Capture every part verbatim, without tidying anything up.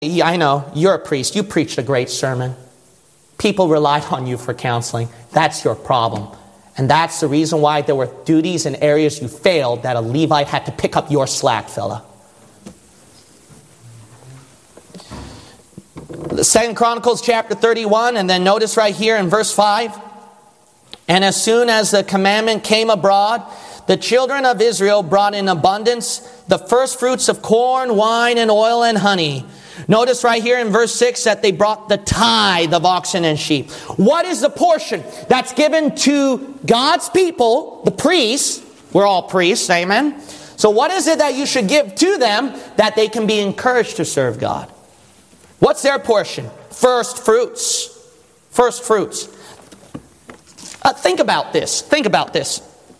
Yeah, I know, you're a priest. You preached a great sermon. People relied on you for counseling. That's your problem. And that's the reason why there were duties and areas you failed that a Levite had to pick up your slack, fella. The Second Chronicles chapter thirty-one, and then notice right here in verse five. And as soon as the commandment came abroad, the children of Israel brought in abundance the first fruits of corn, wine, and oil, and honey. Notice right here in verse six that they brought the tithe of oxen and sheep. What is the portion that's given to God's people, the priests? We're all priests, amen? So what is it that you should give to them that they can be encouraged to serve God? What's their portion? First fruits. First fruits. Uh, think about this. Think about this.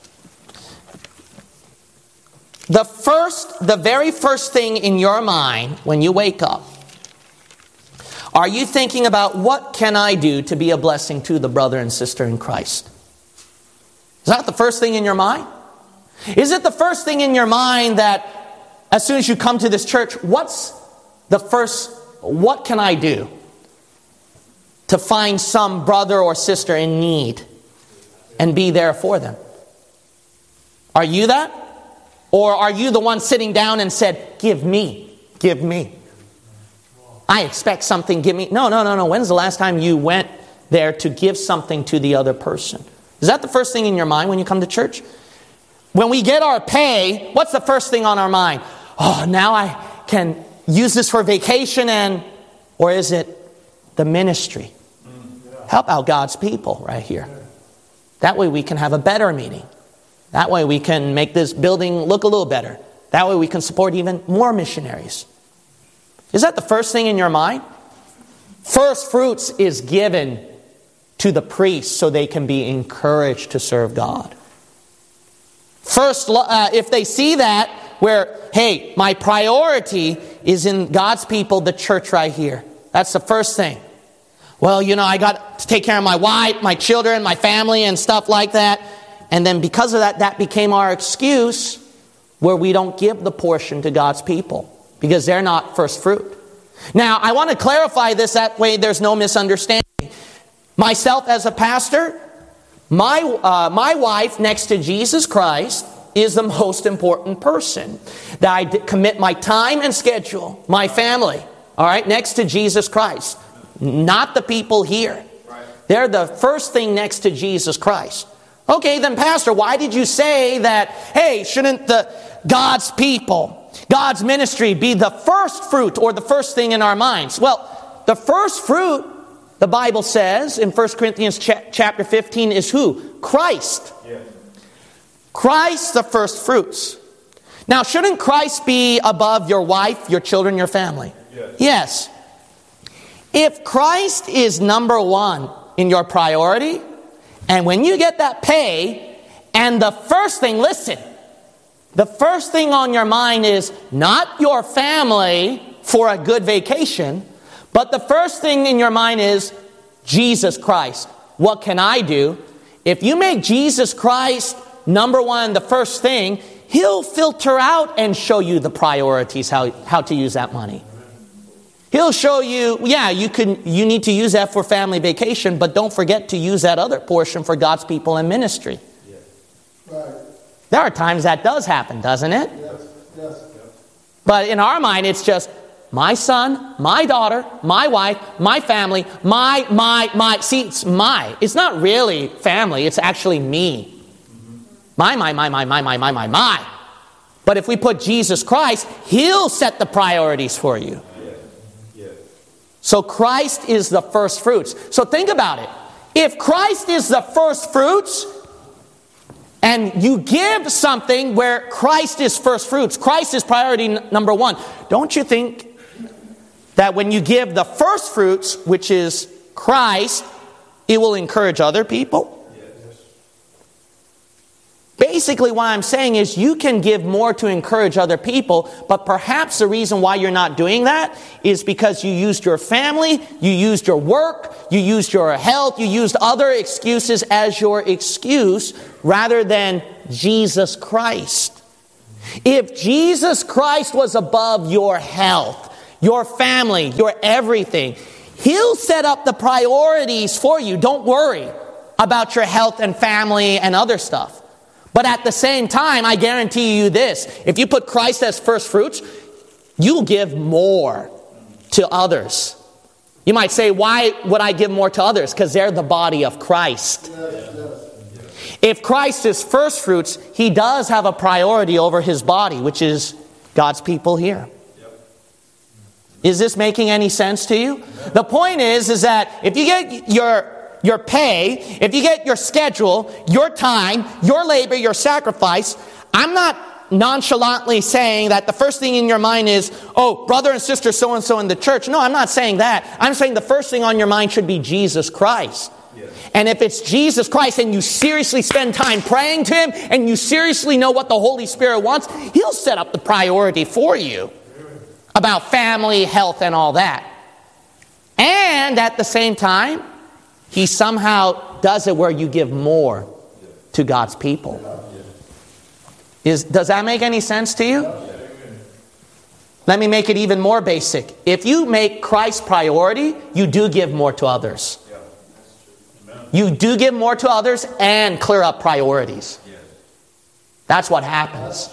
The first, the very first thing in your mind when you wake up, are you thinking about what can I do to be a blessing to the brother and sister in Christ? Is that the first thing in your mind? Is it the first thing in your mind that as soon as you come to this church, what's the first, what can I do to find some brother or sister in need and be there for them? Are you that? Or are you the one sitting down and said, give me, give me. I expect something, give me. No, no, no, no. When's the last time you went there to give something to the other person? Is that the first thing in your mind when you come to church? When we get our pay, what's the first thing on our mind? Oh, now I can use this for vacation and, or is it the ministry? Help out God's people right here. That way we can have a better meeting. That way we can make this building look a little better. That way we can support even more missionaries. Is that the first thing in your mind? First fruits is given to the priests so they can be encouraged to serve God. First, uh, if they see that, where, hey, my priority is in God's people, the church right here. That's the first thing. Well, you know, I got to take care of my wife, my children, my family, and stuff like that. And then because of that, that became our excuse where we don't give the portion to God's people because they're not first fruit. Now, I want to clarify this that way there's no misunderstanding. Myself as a pastor, my uh, my wife next to Jesus Christ is the most important person that I d- commit my time and schedule, my family, all right, next to Jesus Christ, not the people here. They're the first thing next to Jesus Christ. Okay, then Pastor, why did you say that, hey, shouldn't the God's people, God's ministry be the first fruit or the first thing in our minds? Well, the first fruit, the Bible says in First Corinthians cha- chapter fifteen is who? Christ. Yes. Christ, the first fruits. Now, shouldn't Christ be above your wife, your children, your family? Yes. Yes. If Christ is number one in your priority, and when you get that pay, and the first thing, listen, the first thing on your mind is not your family for a good vacation, but the first thing in your mind is Jesus Christ. What can I do? If you make Jesus Christ number one, the first thing, He'll filter out and show you the priorities, how, how to use that money. He'll show you, yeah, you can. You need to use that for family vacation, but don't forget to use that other portion for God's people and ministry. Yes. Right. There are times that does happen, doesn't it? Yes. Yes. But in our mind, it's just my son, my daughter, my wife, my family, my, my, my. See, it's my. It's not really family. It's actually me. Mm-hmm. My, my, my, my, my, my, my, my, my. But if we put Jesus Christ, He'll set the priorities for you. So Christ is the first fruits. So think about it. If Christ is the first fruits, and you give something where Christ is first fruits, Christ is priority n- number one, don't you think that when you give the first fruits, which is Christ, it will encourage other people? Basically, what I'm saying is you can give more to encourage other people, but perhaps the reason why you're not doing that is because you used your family, you used your work, you used your health, you used other excuses as your excuse rather than Jesus Christ. If Jesus Christ was above your health, your family, your everything. He'll set up the priorities for you. Don't worry about your health and family and other stuff. But at the same time, I guarantee you this. If you put Christ as first fruits, you'll give more to others. You might say, why would I give more to others? Because they're the body of Christ. If Christ is first fruits, He does have a priority over His body, which is God's people here. Is this making any sense to you? The point is, is that if you get your your pay, if you get your schedule, your time, your labor, your sacrifice, I'm not nonchalantly saying that the first thing in your mind is, oh, brother and sister so-and-so in the church. No, I'm not saying that. I'm saying the first thing on your mind should be Jesus Christ. Yes. And if it's Jesus Christ and you seriously spend time praying to Him and you seriously know what the Holy Spirit wants, He'll set up the priority for you about family, health, and all that. And at the same time, He somehow does it where you give more to God's people. Is, does that make any sense to you? Let me make it even more basic. If you make Christ priority, you do give more to others. You do give more to others and clear up priorities. That's what happens.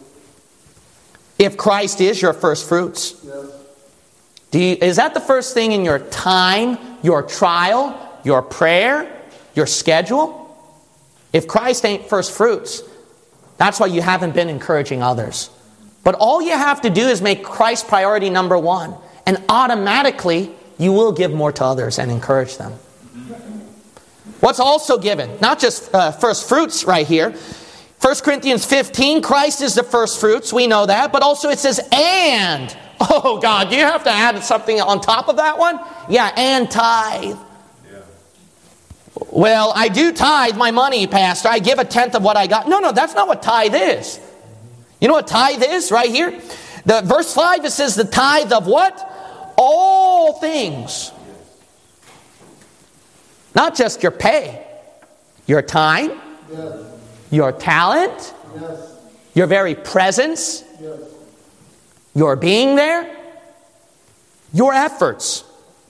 If Christ is your first fruits, do you, is that the first thing in your time, your trial, your prayer, your schedule? If Christ ain't first fruits, that's why you haven't been encouraging others. But all you have to do is make Christ priority number one, and automatically you will give more to others and encourage them. What's also given, not just uh, first fruits right here. First Corinthians fifteen, Christ is the first fruits, we know that, but also it says, and. Oh God, do you have to add something on top of that one? Yeah, and tithe. Yeah. Well, I do tithe my money, Pastor. I give a tenth of what I got. No, no, that's not what tithe is. You know what tithe is right here? The verse five, it says the tithe of what? All things. Not just your pay. Your time. Yes. Your talent. Yes. Your very presence. Yes. Your being there. Your efforts.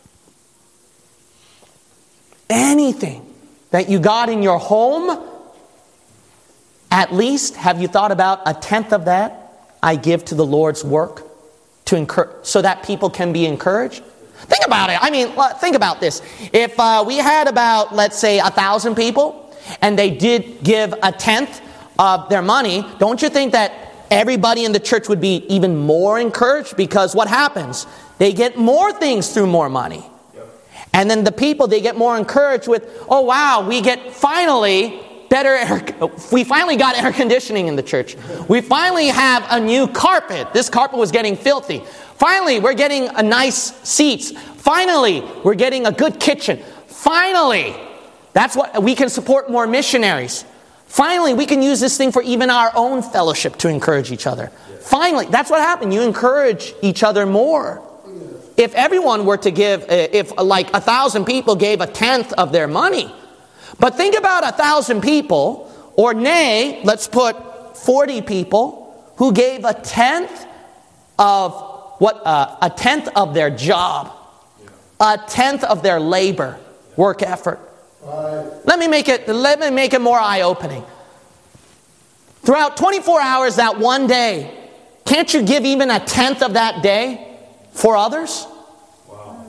Anything that you got in your home, at least have you thought about a tenth of that I give to the Lord's work to encourage, so that people can be encouraged? Think about it. I mean, think about this. If uh, we had about, let's say, a thousand people, and they did give a tenth of their money, don't you think that everybody in the church would be even more encouraged? Because what happens? They get more things through more money. And then the people, they get more encouraged with, oh wow, we get finally better air, we finally got air conditioning in the church. We finally have a new carpet. This carpet was getting filthy. Finally, we're getting a nice seats. Finally, we're getting a good kitchen. Finally, that's what we can support more missionaries. Finally, we can use this thing for even our own fellowship to encourage each other. Finally, that's what happened. You encourage each other more. If everyone were to give, if like a thousand people gave a tenth of their money, but think about a thousand people, or nay, let's put forty people who gave a tenth of what uh, a tenth of their job, a tenth of their labor, work effort. Let me make it. Let me make it more eye-opening. Throughout twenty-four hours that one day, can't you give even a tenth of that day for others? Wow.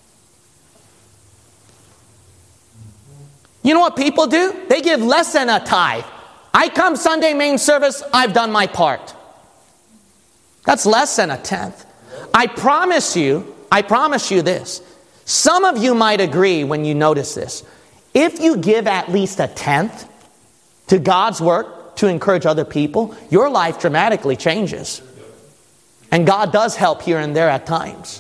You know what people do? They give less than a tithe. I come Sunday main service, I've done my part. That's less than a tenth. I promise you, I promise you this. Some of you might agree when you notice this. If you give at least a tenth to God's work to encourage other people, your life dramatically changes. And God does help here and there at times.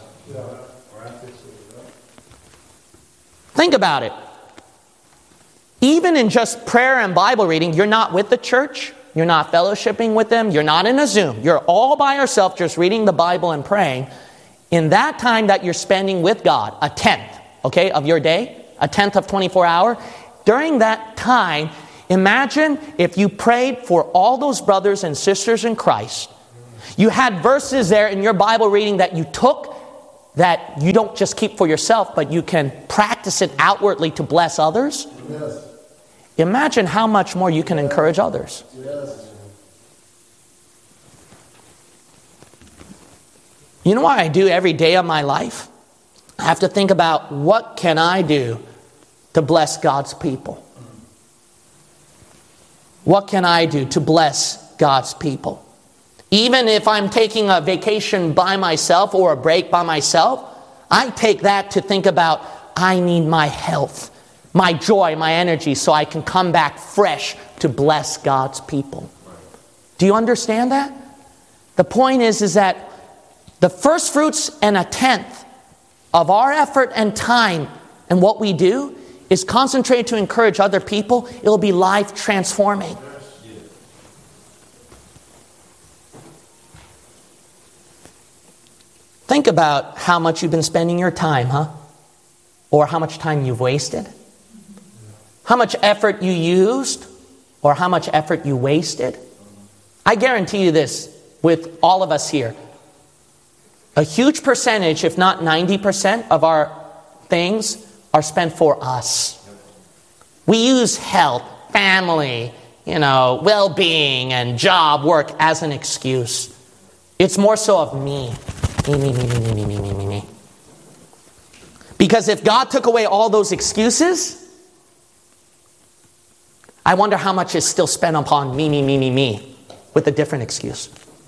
Think about it. Even in just prayer and Bible reading, you're not with the church. You're not fellowshipping with them. You're not in a Zoom. You're all by yourself just reading the Bible and praying. In that time that you're spending with God, a tenth, okay, of your day, a tenth of twenty-four hours, during that time, imagine if you prayed for all those brothers and sisters in Christ. You had verses there in your Bible reading that you took that you don't just keep for yourself, but you can practice it outwardly to bless others, Yes. imagine how much more you can encourage others. Yes. You know what I do every day of my life? I have to think about what can I do to bless God's people? What can I do to bless God's people? Even if I'm taking a vacation by myself or a break by myself, I take that to think about, I need my health, my joy, my energy, so I can come back fresh to bless God's people. Do you understand that? The point is, is that the first fruits and a tenth of our effort and time and what we do is concentrated to encourage other people. It will be life transforming. Think about how much you've been spending your time, huh? Or how much time you've wasted. How much effort you used, or how much effort you wasted. I guarantee you this, with all of us here, a huge percentage, if not ninety percent of our things are spent for us. We use health, family, you know, well-being and job, work as an excuse. It's more so of me. Me, me, me, me, me, me, me, me, me, me. Because if God took away all those excuses, I wonder how much is still spent upon me, me, me, me, me, with a different excuse.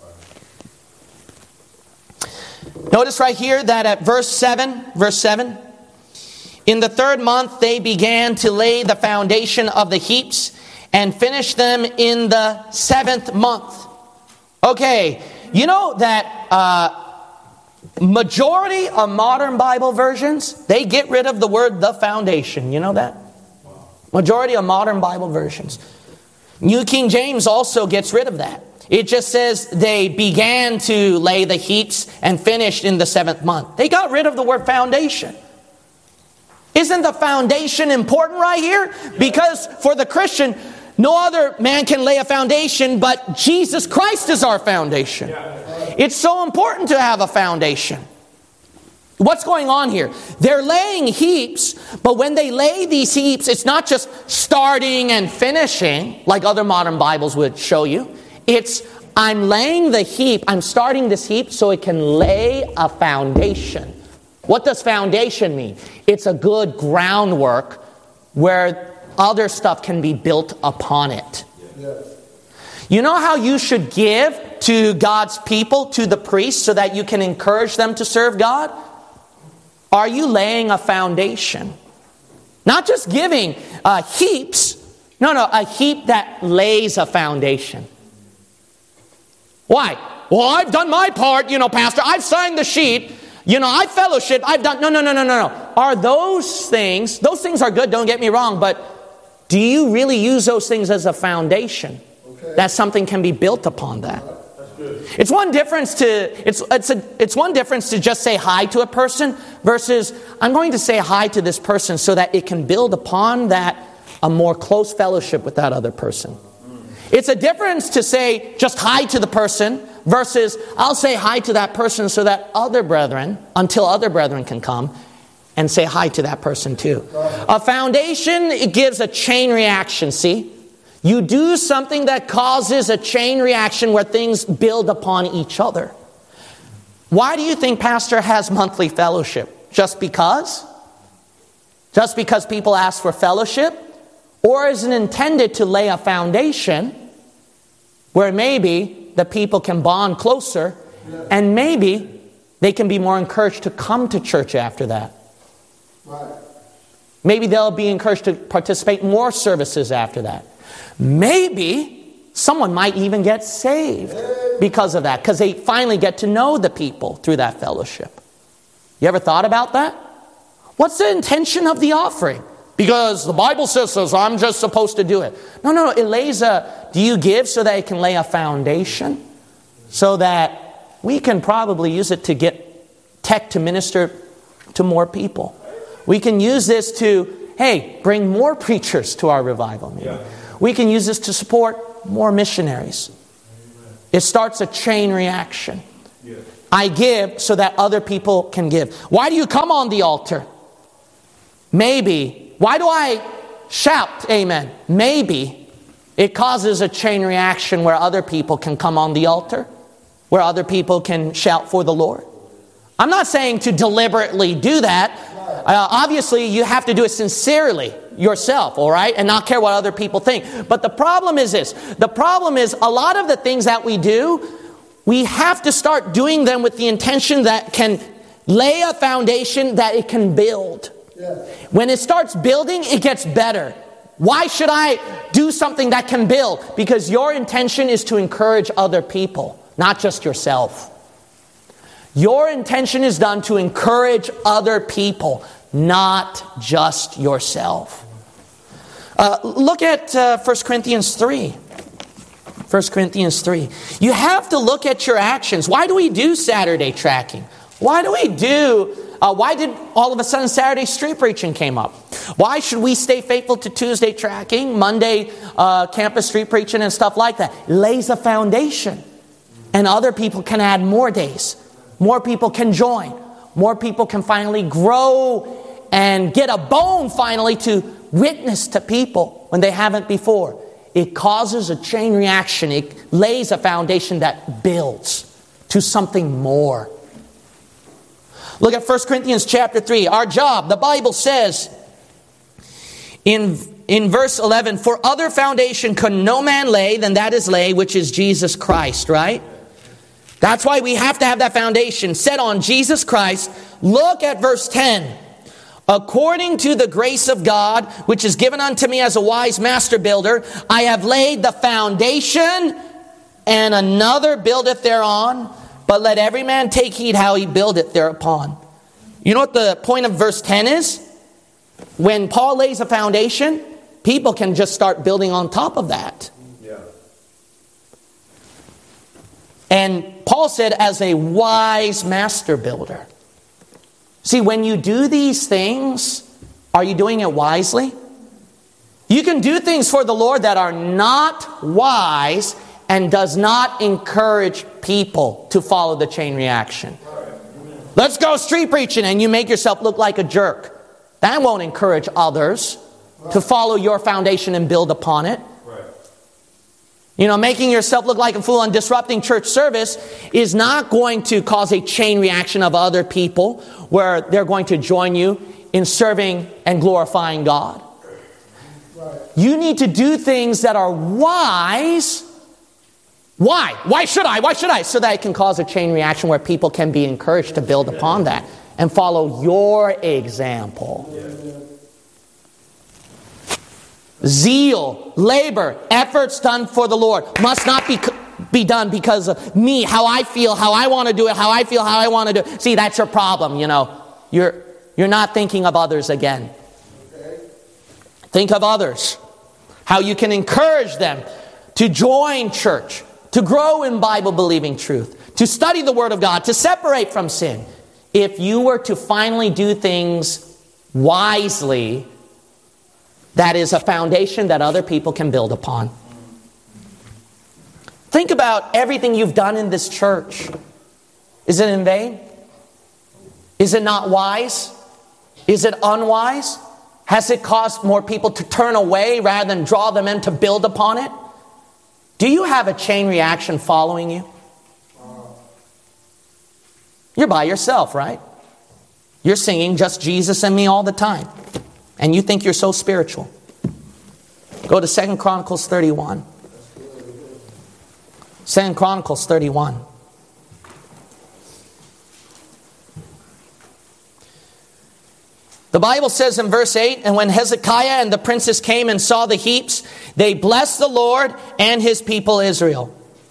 Notice right here that at verse seven, verse seven, in the third month they began to lay the foundation of the heaps and finish them in the seventh month. Okay, you know that uh, majority of modern Bible versions, they get rid of the word the foundation. You know that? Majority of modern Bible versions. New King James also gets rid of that. It just says they began to lay the heaps and finished in the seventh month. They got rid of the word foundation. Isn't the foundation important right here? Because for the Christian, no other man can lay a foundation, but Jesus Christ is our foundation. It's so important to have a foundation. What's going on here? They're laying heaps, but when they lay these heaps, it's not just starting and finishing, like other modern Bibles would show you. It's, I'm laying the heap, I'm starting this heap so it can lay a foundation. What does foundation mean? It's a good groundwork where other stuff can be built upon it. Yes. You know how you should give to God's people, to the priests, so that you can encourage them to serve God? Are you laying a foundation? Not just giving uh, heaps. No, no, a heap that lays a foundation. Why? Well, I've done my part, you know, Pastor. I've signed the sheet. You know, I fellowship. I've done... No, no, no, no, no, no. Are those things... Those things are good, don't get me wrong, but do you really use those things as a foundation? Okay. That something can be built upon that. That's good. It's one difference to... It's, it's, a, it's one difference to just say hi to a person versus I'm going to say hi to this person so that it can build upon that a more close fellowship with that other person. It's a difference to say just hi to the person versus I'll say hi to that person so that other brethren, until other brethren can come and say hi to that person too. A foundation, it gives a chain reaction, see? You do something that causes a chain reaction where things build upon each other. Why do you think Pastor has monthly fellowship? Just because? Just because people ask for fellowship? Or is it intended to lay a foundation where maybe the people can bond closer and maybe they can be more encouraged to come to church after that? Right. Maybe they'll be encouraged to participate in more services after that. Maybe someone might even get saved because of that, because they finally get to know the people through that fellowship. You ever thought about that? What's the intention of the offering? Because the Bible says so, so I'm just supposed to do it. No, no, no. It lays a... Do you give so that it can lay a foundation? So that we can probably use it to get tech to minister to more people. We can use this to, hey, bring more preachers to our revival meeting. Yeah. We can use this to support more missionaries. Amen. It starts a chain reaction. Yeah. I give so that other people can give. Why do you come on the altar? Maybe. Why do I shout amen? Maybe it causes a chain reaction where other people can come on the altar, where other people can shout for the Lord. I'm not saying to deliberately do that. Uh, obviously, you have to do it sincerely yourself, all right? And not care what other people think. But the problem is this. The problem is a lot of the things that we do, we have to start doing them with the intention that can lay a foundation that it can build. Yes. When it starts building, it gets better. Why should I do something that can build? Because your intention is to encourage other people, not just yourself. Your intention is done to encourage other people, not just yourself. Uh, look at uh, First Corinthians three. First Corinthians three. You have to look at your actions. Why do we do Saturday tracking? Why do we do... Uh, why did all of a sudden Saturday street preaching came up? Why should we stay faithful to Tuesday tracking, Monday uh, campus street preaching and stuff like that? It lays a foundation. And other people can add more days. More people can join. More people can finally grow and get a bone finally to witness to people when they haven't before. It causes a chain reaction. It lays a foundation that builds to something more. Look at First Corinthians chapter three. Our job, the Bible says in, in verse eleven, for other foundation could no man lay than that is laid, which is Jesus Christ, right? That's why we have to have that foundation set on Jesus Christ. Look at verse ten. According to the grace of God, which is given unto me as a wise master builder, I have laid the foundation, and another buildeth thereon. But let every man take heed how he buildeth thereupon. You know what the point of verse ten is? When Paul lays a foundation, people can just start building on top of that. Yeah. And Paul said, as a wise master builder. See, when you do these things, are you doing it wisely? You can do things for the Lord that are not wise and does not encourage people to follow the chain reaction. Let's go street preaching, and you make yourself look like a jerk. That won't encourage others to follow your foundation and build upon it. You know, making yourself look like a fool and disrupting church service is not going to cause a chain reaction of other people where they're going to join you in serving and glorifying God. You need to do things that are wise. Why? Why should I? Why should I? So that it can cause a chain reaction where people can be encouraged to build upon that and follow your example. Zeal, labor, efforts done for the Lord must not be be done because of me, how I feel, how I want to do it, how I feel, how I want to do it. See, that's your problem, you know. You're you're not thinking of others again. Think of others. How you can encourage them to join church, to grow in Bible-believing truth, to study the Word of God, to separate from sin. If you were to finally do things wisely, that is a foundation that other people can build upon. Think about everything you've done in this church. Is it in vain? Is it not wise? Is it unwise? Has it caused more people to turn away rather than draw them in to build upon it? Do you have a chain reaction following you? You're by yourself, right? You're singing just Jesus and me all the time. And you think you're so spiritual. Go to Second Chronicles thirty-one. Second Chronicles thirty-one. The Bible says in verse eight, and when Hezekiah and the princes came and saw the heaps, they blessed the Lord and his people Israel.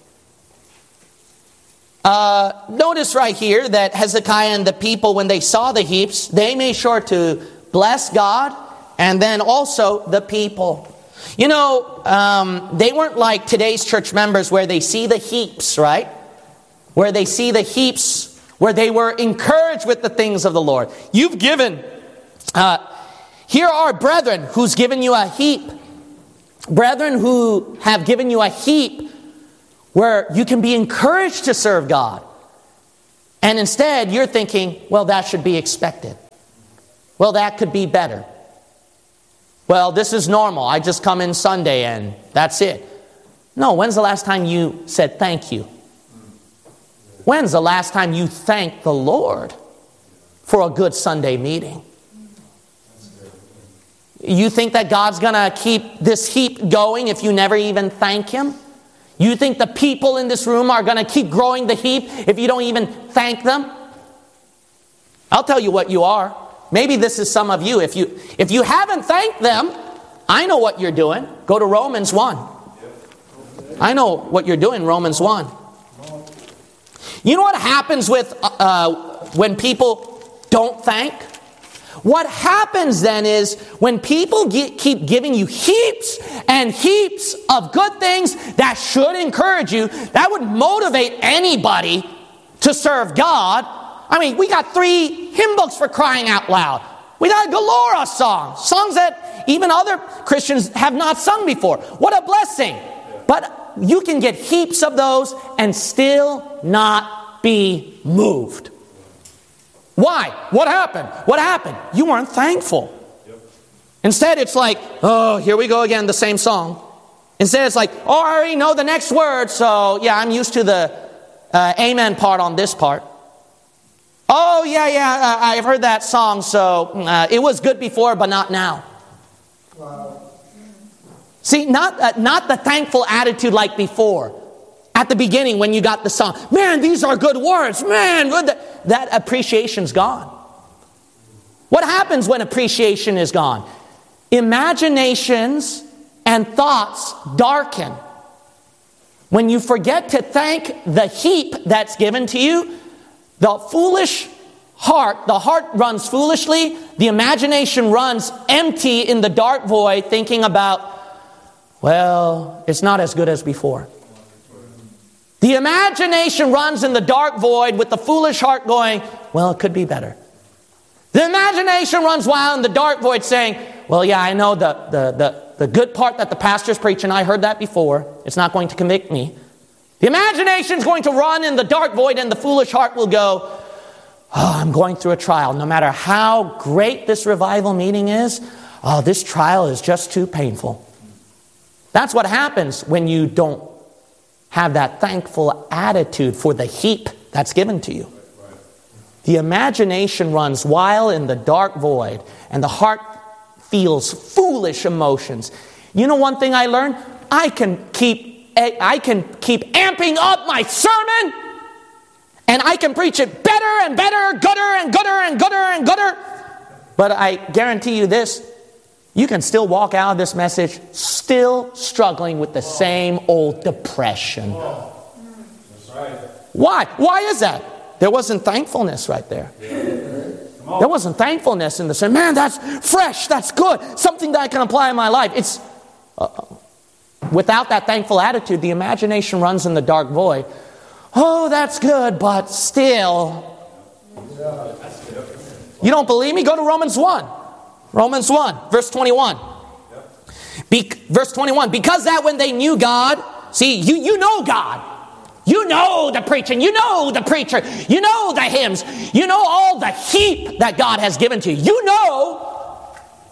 Uh, notice right here that Hezekiah and the people, when they saw the heaps, they made sure to bless God and then also the people. You know, um, they weren't like today's church members where they see the heaps, right? Where they see the heaps, where they were encouraged with the things of the Lord. You've given... Uh, here are brethren who's given you a heap. Brethren who have given you a heap where you can be encouraged to serve God. And instead, you're thinking, well, that should be expected. Well, that could be better. Well, this is normal. I just come in Sunday and that's it. No, when's the last time you said thank you? When's the last time you thanked the Lord for a good Sunday meeting? You think that God's going to keep this heap going if you never even thank Him? You think the people in this room are going to keep growing the heap if you don't even thank them? I'll tell you what you are. Maybe this is some of you. If you if you haven't thanked them, I know what you're doing. Go to Romans one. I know what you're doing, Romans one. You know what happens with uh, when people don't thank? What happens then is when people get, keep giving you heaps and heaps of good things that should encourage you, that would motivate anybody to serve God. I mean, we got three hymn books for crying out loud. We got a galore of songs. Songs that even other Christians have not sung before. What a blessing. But you can get heaps of those and still not be moved. Why? What happened? What happened? You weren't thankful. Instead, it's like, oh, here we go again, the same song. Instead, it's like, oh, I already know the next word, so yeah, I'm used to the uh, amen part on this part. Oh, yeah, yeah, uh, I've heard that song, so uh, it was good before, but not now. Wow. See, not, uh, not the thankful attitude like before. At the beginning when you got the song. Man, these are good words. Man, that, that appreciation's gone. What happens when appreciation is gone? Imaginations and thoughts darken. When you forget to thank the heap that's given to you, the foolish heart, the heart runs foolishly, the imagination runs empty in the dark void, thinking about, well, it's not as good as before. The imagination runs in the dark void with the foolish heart going, well, it could be better. The imagination runs wild in the dark void saying, well, yeah, I know the, the, the, the good part that the pastor's preaching. I heard that before. It's not going to convict me. The imagination's going to run in the dark void and the foolish heart will go, oh, I'm going through a trial. No matter how great this revival meeting is, oh, this trial is just too painful. That's what happens when you don't have that thankful attitude for the heap that's given to you. The imagination runs wild in the dark void, and the heart feels foolish emotions. You know one thing I learned? I can keep I can keep amping up my sermon, and I can preach it better and better, gooder and gooder and gooder and gooder. But I guarantee you this, you can still walk out of this message still struggling with the same old depression. That's right. Why? Why is that? There wasn't thankfulness right there. There wasn't thankfulness in the saying, man, that's fresh, that's good, something that I can apply in my life. It's uh, without that thankful attitude, the imagination runs in the dark void. Oh, that's good, but still. You don't believe me? Go to Romans one. Romans one, verse twenty-one. Be- verse twenty-one, because that when they knew God, see, you, you know God. You know the preaching. You know the preacher. You know the hymns. You know all the heap that God has given to you. You know.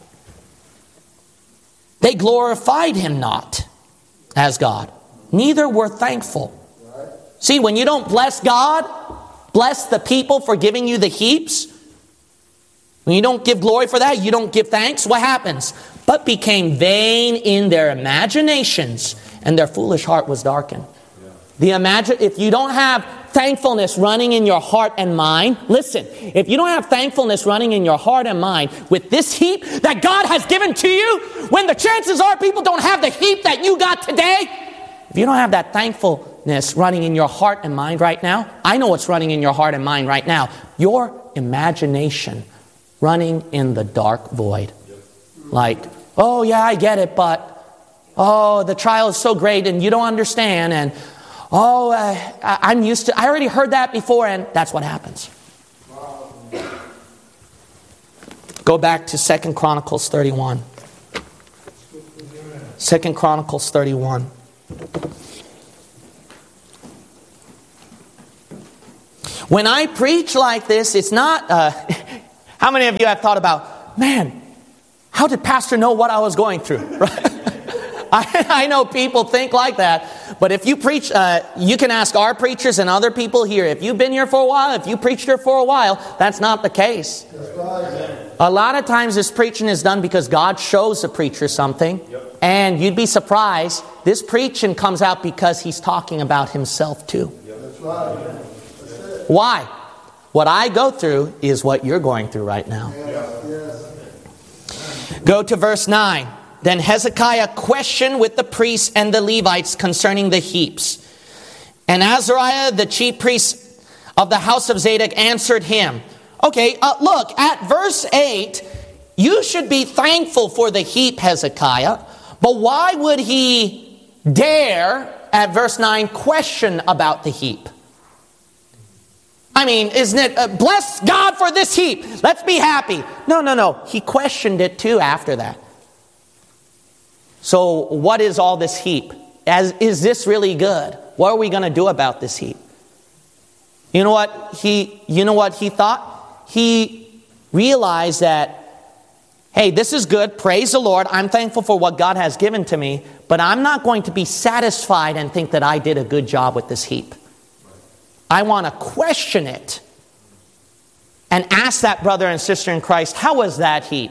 They glorified Him not as God. Neither were thankful. See, when you don't bless God, bless the people for giving you the heaps, when you don't give glory for that, you don't give thanks, what happens? But became vain in their imaginations, and their foolish heart was darkened. Yeah. The imagine if you don't have thankfulness running in your heart and mind, listen, if you don't have thankfulness running in your heart and mind with this heap that God has given to you, when the chances are people don't have the heap that you got today, if you don't have that thankfulness running in your heart and mind right now, I know what's running in your heart and mind right now. Your imagination running in the dark void. Like, oh yeah, I get it, but oh, the trial is so great and you don't understand, and oh, uh, I'm used to, I already heard that before, and that's what happens. Go back to Second Chronicles thirty-one. Second Chronicles thirty-one. When I preach like this, it's not... Uh, how many of you have thought about, man, how did Pastor know what I was going through? Right? I, I know people think like that. But if you preach, uh, you can ask our preachers and other people here. If you've been here for a while, if you preached here for a while, that's not the case. A lot of times this preaching is done because God shows the preacher something. Yep. And you'd be surprised, this preaching comes out because he's talking about himself too. Yep. That's right. That's it. Why? What I go through is what you're going through right now. Yes. Yes. Go to verse nine. Then Hezekiah questioned with the priests and the Levites concerning the heaps. And Azariah, the chief priest of the house of Zadok, answered him. Okay, uh, look, at verse eight, you should be thankful for the heap, Hezekiah. But why would he dare, at verse nine, question about the heap? I mean, isn't it, uh, bless God for this heap, let's be happy. No, no, no, he questioned it too after that. So what is all this heap? As, is this really good? What are we going to do about this heap? You know what he, you know what he thought? He realized that, hey, this is good. Praise the Lord. I'm thankful for what God has given to me. But I'm not going to be satisfied and think that I did a good job with this heap. I want to question it. And ask that brother and sister in Christ, how was that heap?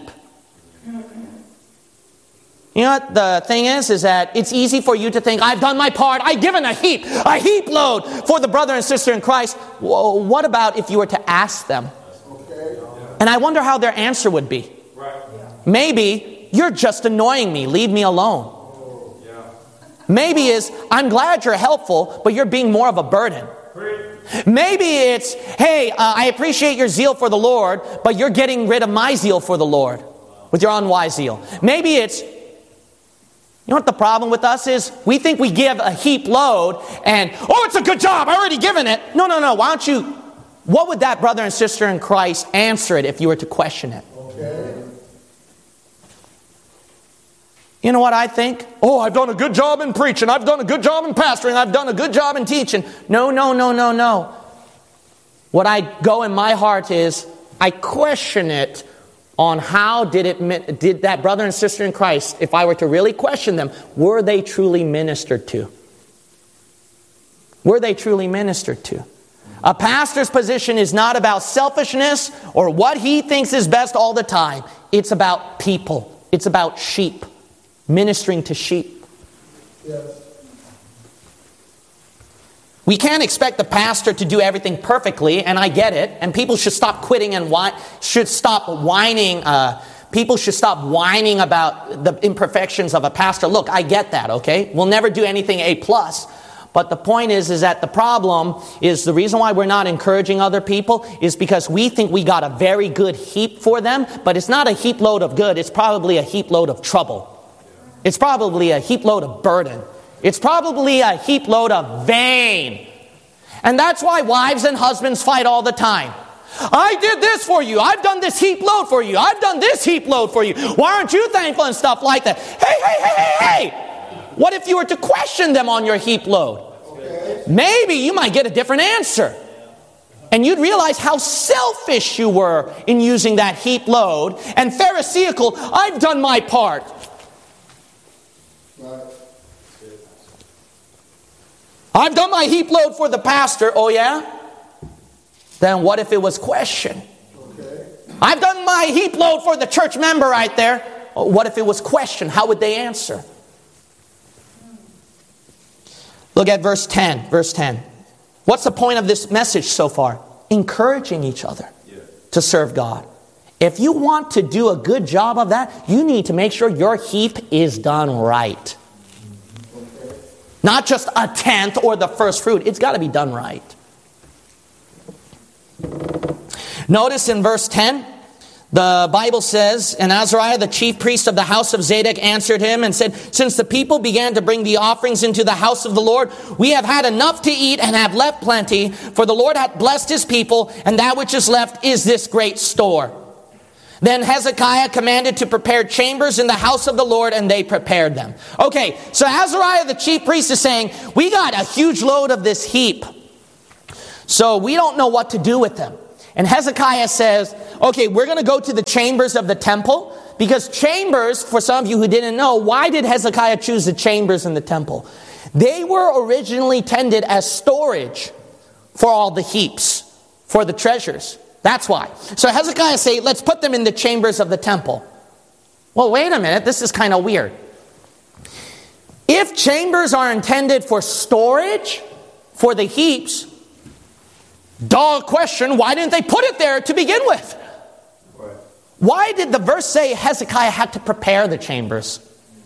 You know what the thing is, is that it's easy for you to think, I've done my part, I've given a heap, a heap load for the brother and sister in Christ. Well, what about if you were to ask them? Okay. And I wonder how their answer would be. Right. Maybe, you're just annoying me, leave me alone. Oh, yeah. Maybe is, I'm glad you're helpful, but you're being more of a burden. Maybe it's, hey, uh, I appreciate your zeal for the Lord, but you're getting rid of my zeal for the Lord with your unwise zeal. Maybe it's, you know what the problem with us is? We think we give a heap load and, oh, it's a good job, I already given it. No, no, no, why don't you, what would that brother and sister in Christ answer it if you were to question it? Okay. You know what I think? Oh, I've done a good job in preaching, I've done a good job in pastoring, I've done a good job in teaching. No, no, no, no, no. What I go in my heart is, I question it on how did it did that brother and sister in Christ, if I were to really question them, were they truly ministered to? Were they truly ministered to? A pastor's position is not about selfishness or what he thinks is best all the time. It's about people. It's about sheep. Ministering to sheep. Yes. We can't expect the pastor to do everything perfectly, and I get it. And people should stop quitting and whi- should stop whining. Uh, people should stop whining about the imperfections of a pastor. Look, I get that, okay? We'll never do anything A plus. But the point is, is that the problem is the reason why we're not encouraging other people is because we think we got a very good heap for them, but it's not a heap load of good. It's probably a heap load of trouble. It's probably a heap load of burden. It's probably a heap load of vain. And that's why wives and husbands fight all the time. I did this for you. I've done this heap load for you. I've done this heap load for you. Why aren't you thankful and stuff like that? Hey, hey, hey, hey, hey. What if you were to question them on your heap load? Okay. Maybe you might get a different answer. And you'd realize how selfish you were in using that heap load. And Pharisaical, I've done my part. Right. I've done my heap load for the pastor. Oh yeah? Then what if it was question? Okay. I've done my heap load for the church member right there. Oh, what if it was question? How would they answer? Look at verse ten. Verse ten. What's the point of this message so far? Encouraging each other yeah. to serve God. If you want to do a good job of that, you need to make sure your heap is done right. Okay. Not just a tenth or the first fruit. It's got to be done right. Notice in verse ten, the Bible says, and Azariah, the chief priest of the house of Zadok, answered him and said, since the people began to bring the offerings into the house of the Lord, we have had enough to eat and have left plenty, for the Lord hath blessed his people, and that which is left is this great store. Then Hezekiah commanded to prepare chambers in the house of the Lord, and they prepared them. Okay, so Azariah the chief priest is saying, we got a huge load of this heap. So we don't know what to do with them. And Hezekiah says, okay, we're going to go to the chambers of the temple. Because chambers, for some of you who didn't know, why did Hezekiah choose the chambers in the temple? They were originally tended as storage for all the heaps, for the treasures. That's why. So Hezekiah said, let's put them in the chambers of the temple. Well, wait a minute, this is kind of weird. If chambers are intended for storage, for the heaps, duh question, why didn't they put it there to begin with? Why did the verse say Hezekiah had to prepare the chambers?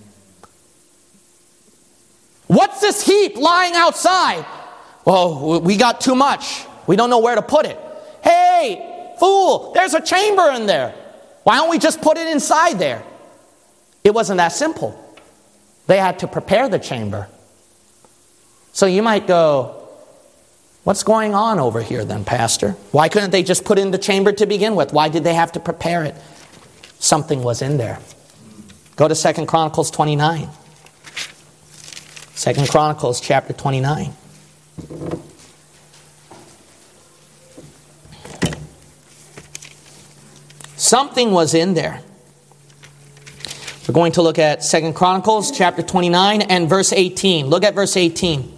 What's this heap lying outside? Well, we got too much. We don't know where to put it. Hey, fool, there's a chamber in there. Why don't we just put it inside there? It wasn't that simple. They had to prepare the chamber. So you might go, what's going on over here then, Pastor? Why couldn't they just put in the chamber to begin with? Why did they have to prepare it? Something was in there. Go to Second Chronicles twenty-nine. Second Chronicles chapter twenty-nine. Something was in there. We're going to look at Second Chronicles chapter twenty-nine and verse eighteen. Look at verse eighteen.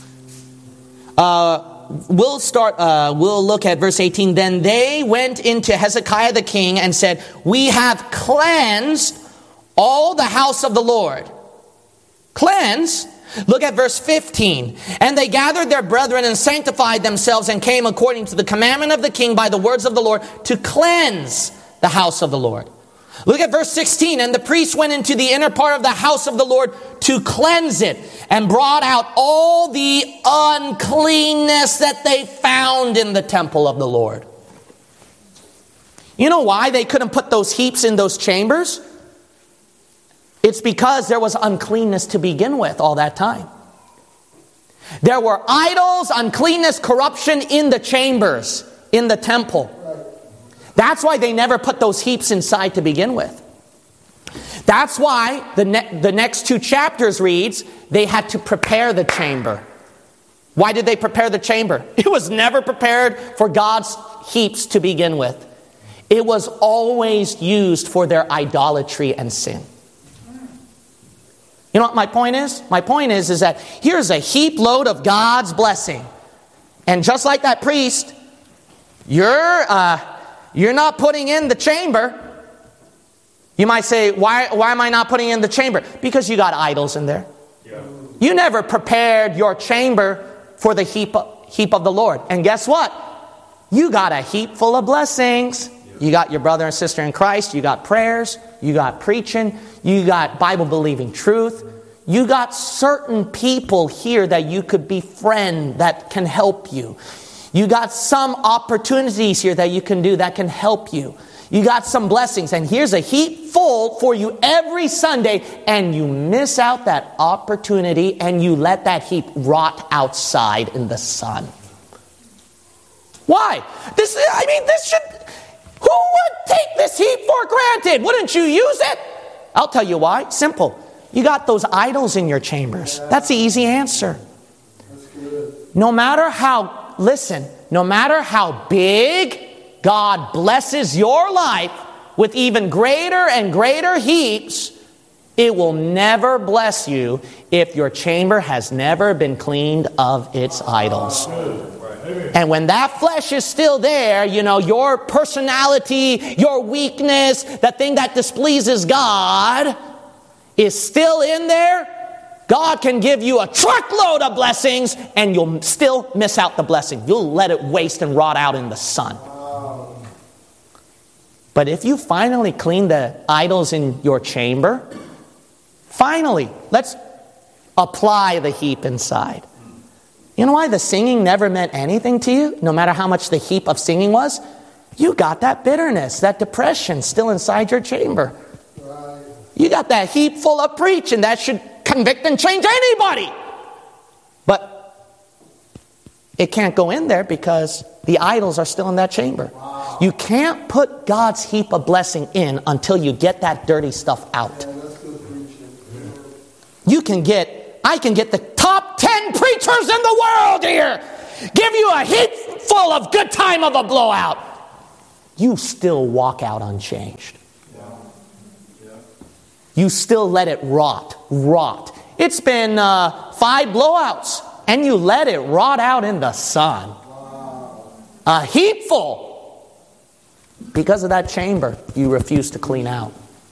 Uh, we'll start. Uh, we'll look at verse eighteen. Then they went into Hezekiah the king and said, "We have cleansed all the house of the Lord." Cleanse. Look at verse fifteen. And they gathered their brethren and sanctified themselves and came according to the commandment of the king by the words of the Lord to cleanse the house of the Lord. Look at verse sixteen. And the priests went into the inner part of the house of the Lord to cleanse it and brought out all the uncleanness that they found in the temple of the Lord. You know why they couldn't put those heaps in those chambers? It's because there was uncleanness to begin with all that time. There were idols, uncleanness, corruption in the chambers, in the temple. That's why they never put those heaps inside to begin with. That's why the, ne- the next two chapters reads, they had to prepare the chamber. Why did they prepare the chamber? It was never prepared for God's heaps to begin with. It was always used for their idolatry and sin. You know what my point is? My point is, is that here's a heap load of God's blessing. And just like that priest, you're, uh, you're not putting in the chamber. You might say, why, why am I not putting in the chamber? Because you got idols in there. Yeah. You never prepared your chamber for the heap of, heap of the Lord. And guess what? You got a heap full of blessings. You got your brother and sister in Christ. You got prayers. You got preaching. You got Bible-believing truth. You got certain people here that you could befriend that can help you. You got some opportunities here that you can do that can help you. You got some blessings. And here's a heap full for you every Sunday. And you miss out that opportunity and you let that heap rot outside in the sun. Why? This, I mean, this should... Who would take this heap for granted? Wouldn't you use it? I'll tell you why. Simple. You got those idols in your chambers. That's the easy answer. No matter how, listen, no matter how big God blesses your life with even greater and greater heaps, it will never bless you if your chamber has never been cleaned of its idols. And when that flesh is still there, you know, your personality, your weakness, the thing that displeases God is still in there, God can give you a truckload of blessings and you'll still miss out the blessing. You'll let it waste and rot out in the sun. But if you finally clean the idols in your chamber, finally, let's apply the heap inside. You know why the singing never meant anything to you? No matter how much the heap of singing was? You got that bitterness, that depression still inside your chamber. Right. You got that heap full of preaching that should convict and change anybody. But it can't go in there because the idols are still in that chamber. Wow. You can't put God's heap of blessing in until you get that dirty stuff out. Yeah, that's good preaching. You can get, I can get the top ten preachers in the world here. Give you a heap full of good time of a blowout, you still walk out unchanged. Yeah. Yeah. You still let it rot, rot. It's been uh, five blowouts, and you let it rot out in the sun. Wow. A heap full. Because of that chamber you refuse to clean out.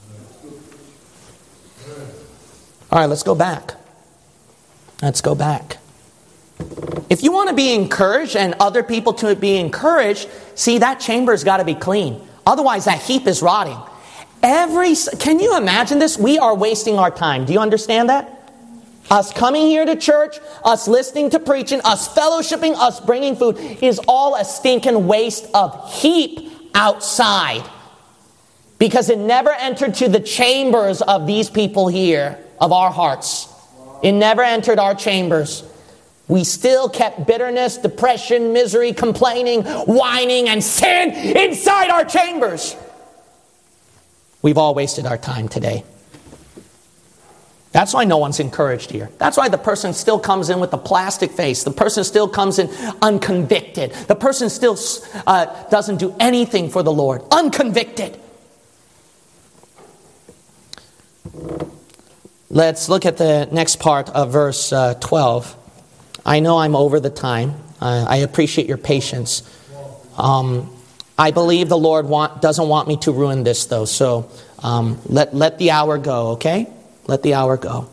All right, let's go back. Let's go back. If you want to be encouraged and other people to be encouraged, see, that chamber's got to be clean. Otherwise, that heap is rotting. Every, can you imagine this? We are wasting our time. Do you understand that? Us coming here to church, us listening to preaching, us fellowshipping, us bringing food is all a stinking waste of heap outside. Because it never entered to the chambers of these people here, of our hearts. It never entered our chambers. We still kept bitterness, depression, misery, complaining, whining, and sin inside our chambers. We've all wasted our time today. That's why no one's encouraged here. That's why the person still comes in with a plastic face. The person still comes in unconvicted. The person still uh, doesn't do anything for the Lord. Unconvicted. Let's look at the next part of verse uh, twelve. I know I'm over the time. Uh, I appreciate your patience. Um, I believe the Lord want, doesn't want me to ruin this, though. So um, let, let the hour go, okay? Let the hour go.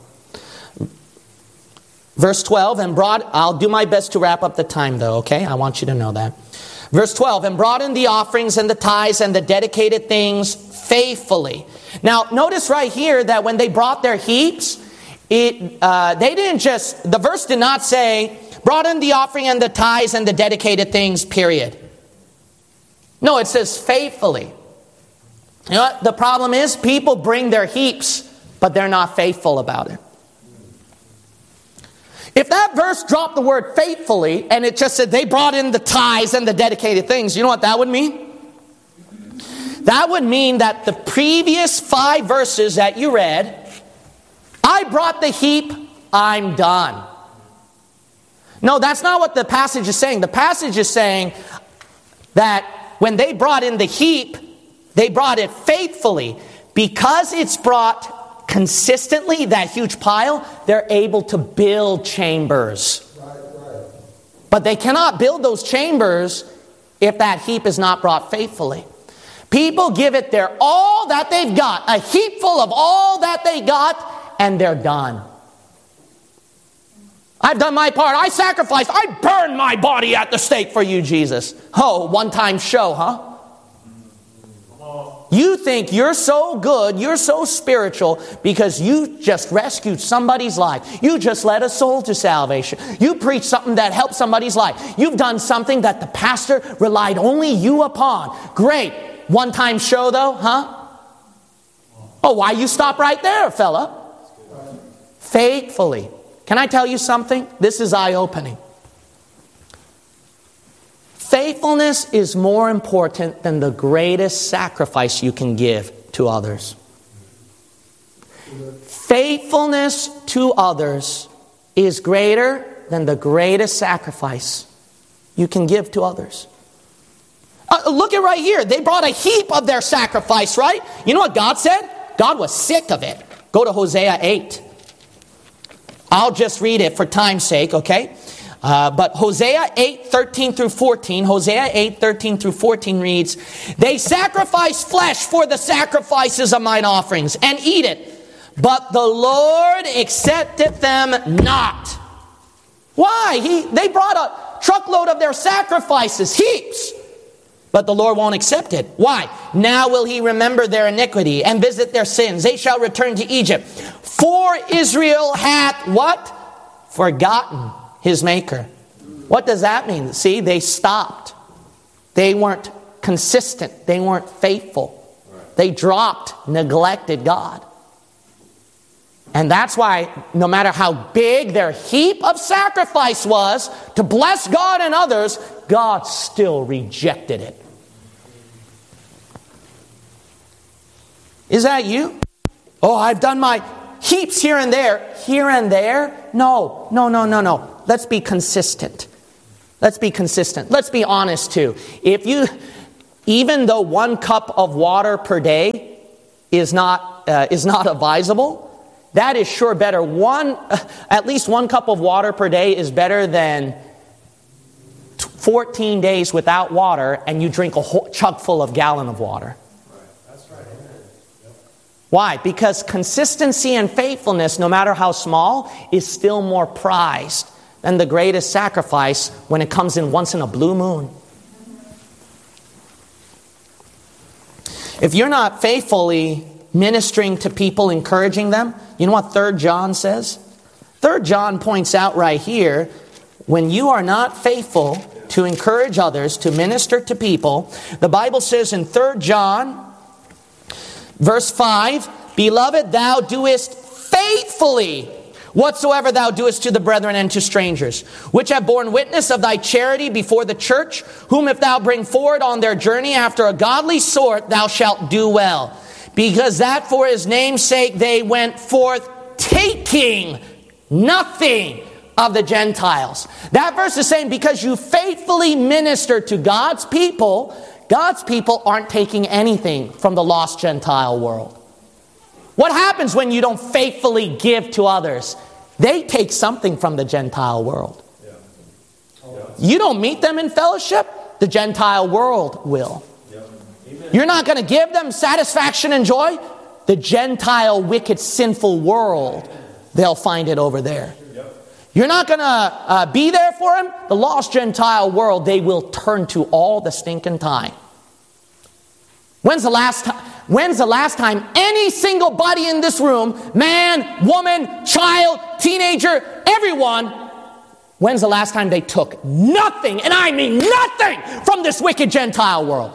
Verse twelve, and brought, I'll do my best to wrap up the time, though, okay? I want you to know that. Verse twelve, and brought in the offerings and the tithes and the dedicated things faithfully. Now, notice right here that when they brought their heaps, it uh, they didn't just, the verse did not say, brought in the offering and the tithes and the dedicated things, period. No, it says faithfully. You know what the problem is? People bring their heaps, but they're not faithful about it. If that verse dropped the word faithfully, and it just said they brought in the tithes and the dedicated things, you know what that would mean? That would mean that the previous five verses that you read, I brought the heap, I'm done. No, that's not what the passage is saying. The passage is saying that when they brought in the heap, they brought it faithfully. Because it's brought consistently, that huge pile, they're able to build chambers. Right, right. But they cannot build those chambers if that heap is not brought faithfully. People give it their all that they've got, a heap full of all that they got, and they're done. I've done my part. I sacrificed. I burned my body at the stake for you, Jesus. Oh, one-time show, huh? You think you're so good, you're so spiritual because you just rescued somebody's life. You just led a soul to salvation. You preached something that helped somebody's life. You've done something that the pastor relied only you upon. Great. One-time show though, huh? Oh, why you stop right there, fella? Faithfully. Can I tell you something? This is eye-opening. Faithfulness is more important than the greatest sacrifice you can give to others. Faithfulness to others is greater than the greatest sacrifice you can give to others. Uh, look at right here. They brought a heap of their sacrifice, right? You know what God said? God was sick of it. Go to Hosea eight. I'll just read it for time's sake, okay? Uh, but Hosea eight, thirteen through fourteen, Hosea eight, thirteen through fourteen reads, they sacrifice flesh for the sacrifices of mine offerings and eat it, but the Lord accepteth them not. Why? He, they brought a truckload of their sacrifices, heaps, but the Lord won't accept it. Why? Now will he remember their iniquity and visit their sins. They shall return to Egypt. For Israel hath what? Forgotten his maker. What does that mean? See, they stopped. They weren't consistent. They weren't faithful. They dropped, neglected God. And that's why no matter how big their heap of sacrifice was to bless God and others, God still rejected it. Is that you? Oh, I've done my heaps here and there. Here and there? No, no, no, no, no. Let's be consistent. Let's be consistent. Let's be honest too. If you, even though one cup of water per day is not uh, is not advisable, that is sure better. One, uh, at least one cup of water per day is better than fourteen days without water, and you drink a whole chug full of gallon of water. Right. That's right. Yep. Why? Because consistency and faithfulness, no matter how small, is still more prized than the greatest sacrifice when it comes in once in a blue moon. If you're not faithfully ministering to people, encouraging them, you know what Third John says? Third John points out right here, when you are not faithful to encourage others, to minister to people, the Bible says in Third John, verse five, Beloved, thou doest faithfully whatsoever thou doest to the brethren and to strangers, which have borne witness of thy charity before the church, whom if thou bring forward on their journey after a godly sort, thou shalt do well. Because that for his name's sake they went forth taking nothing of the Gentiles. That verse is saying because you faithfully minister to God's people, God's people aren't taking anything from the lost Gentile world. What happens when you don't faithfully give to others? They take something from the Gentile world. Yeah. Oh, yeah. You don't meet them in fellowship, the Gentile world will. Yeah. Amen. You're not going to give them satisfaction and joy. The Gentile, wicked, sinful world, they'll find it over there. Yep. You're not going to uh, be there for them. The lost Gentile world, they will turn to all the stinking time. When's the last time? When's the last time any single body in this room, man, woman, child, teenager, everyone, when's the last time they took nothing, and I mean nothing, from this wicked Gentile world?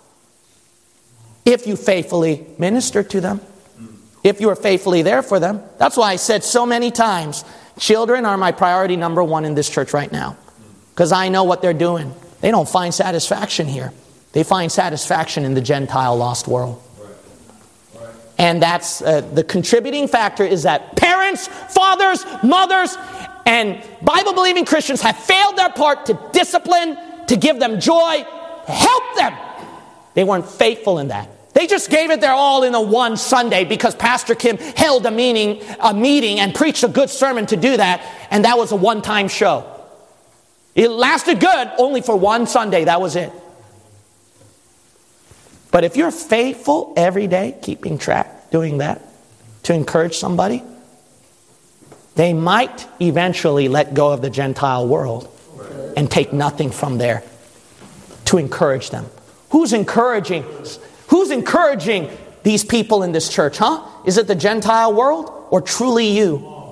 If you faithfully minister to them, if you are faithfully there for them. That's why I said so many times, children are my priority number one in this church right now. Because I know what they're doing. They don't find satisfaction here. They find satisfaction in the Gentile lost world. And that's uh, the contributing factor is that parents, fathers, mothers, and Bible-believing Christians have failed their part to discipline, to give them joy, to help them. They weren't faithful in that. They just gave it their all in a one Sunday because Pastor Kim held a meeting, a meeting and preached a good sermon to do that, and that was a one-time show. It lasted good only for one Sunday. That was it. But if you're faithful every day, keeping track, doing that, to encourage somebody, they might eventually let go of the Gentile world and take nothing from there to encourage them. Who's encouraging? Who's encouraging these people in this church, huh? Is it the Gentile world or truly you?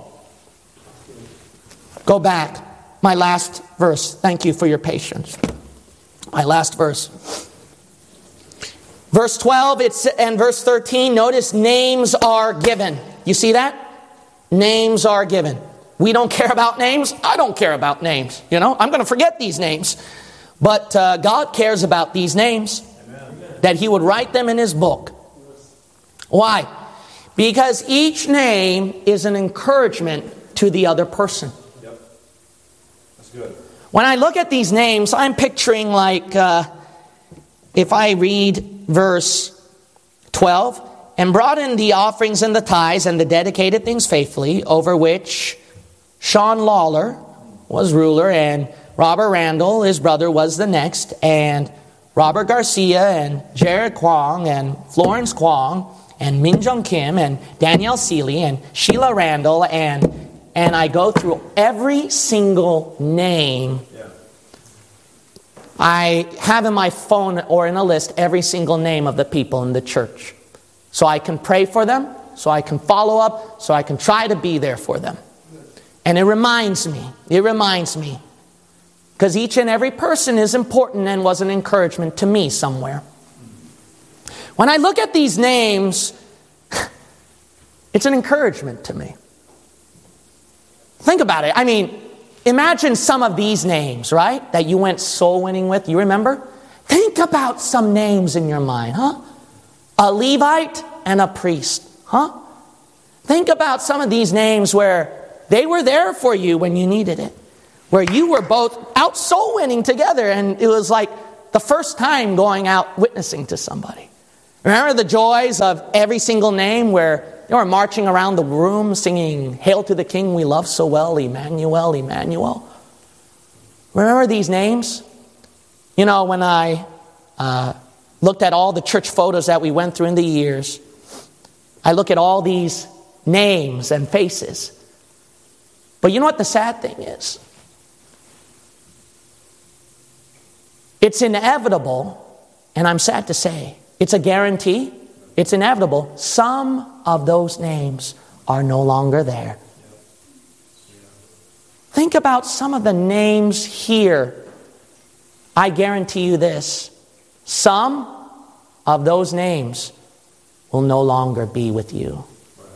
Go back. My last verse. Thank you for your patience. My last verse. Verse twelve it's, and verse thirteen, notice names are given. You see that? Names are given. We don't care about names. I don't care about names. You know, I'm going to forget these names. But uh, God cares about these names. Amen. That He would write them in His book. Why? Because each name is an encouragement to the other person. Yep. That's good. When I look at these names, I'm picturing like... Uh, If I read verse twelve, and brought in the offerings and the tithes and the dedicated things faithfully, over which Sean Lawler was ruler, and Robert Randall, his brother, was the next, and Robert Garcia, and Jared Kwong, and Florence Kwong, and Min Jung Kim, and Danielle Seeley, and Sheila Randall, and and I go through every single name. I have in my phone or in a list every single name of the people in the church. So I can pray for them, so I can follow up, so I can try to be there for them. And it reminds me, it reminds me, because each and every person is important and was an encouragement to me somewhere. When I look at these names, it's an encouragement to me. Think about it. I mean, imagine some of these names, right, that you went soul winning with. You remember? Think about some names in your mind, huh? A Levite and a priest, huh? Think about some of these names where they were there for you when you needed it. where you were both out soul winning together, and it was like the first time going out witnessing to somebody. Remember the joys of every single name where you were marching around the room singing, "Hail to the King we love so well, Emmanuel, Emmanuel." Remember these names? You know, when I uh, looked at all the church photos that we went through in the years, I look at all these names and faces. But you know what the sad thing is? It's inevitable, and I'm sad to say, it's a guarantee, it's inevitable. Some of those names are no longer there. Think about some of the names here. I guarantee you this. Some of those names will no longer be with you.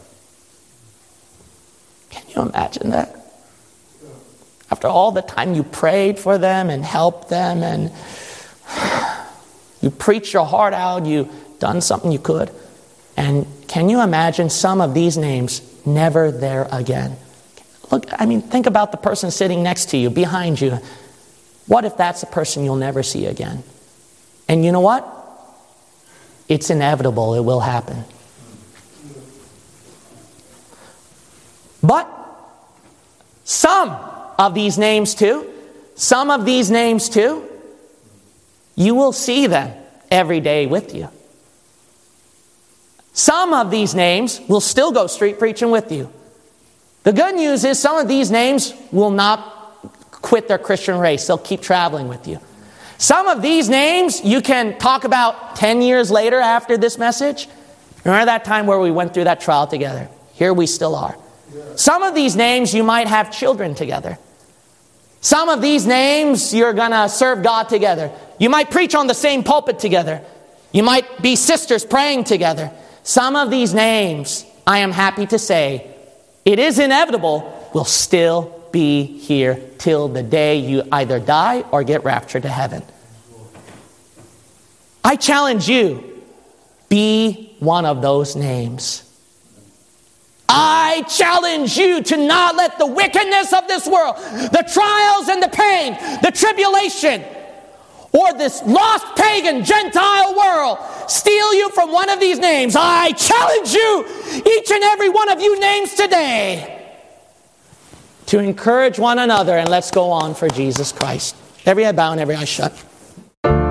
Can you imagine that? After all the time you prayed for them and helped them and you preached your heart out, you done something you could. And can you imagine some of these names never there again? Look, I mean, think about the person sitting next to you, behind you. What if that's a person you'll never see again? And you know what? It's inevitable. It will happen. But some of these names too, some of these names too, you will see them every day with you. Some of these names will still go street preaching with you. The good news is some of these names will not quit their Christian race. They'll keep traveling with you. Some of these names you can talk about ten years later after this message. Remember that time where we went through that trial together? Here we still are. Some of these names you might have children together. Some of these names you're going to serve God together. You might preach on the same pulpit together. You might be sisters praying together. Some of these names, I am happy to say, it is inevitable, will still be here till the day you either die or get raptured to heaven. I challenge you, be one of those names. I challenge you to not let the wickedness of this world, the trials and the pain, the tribulation, or this lost pagan Gentile world steal you from one of these names. I challenge you, each and every one of you names today, to encourage one another, and let's go on for Jesus Christ. Every eye bow and every eye shut.